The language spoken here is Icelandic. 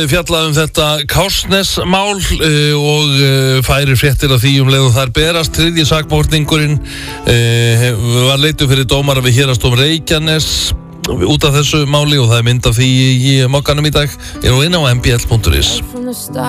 Fjallað þetta Kársnesmál og færir fréttir af því leið og þær berast. Þriðji sakborningurinn var leiddur fyrir dómara við Héraðsdóm Reykjanes út af þessu máli og það mynd af því í Mogganum í dag. Inn á mbl.is.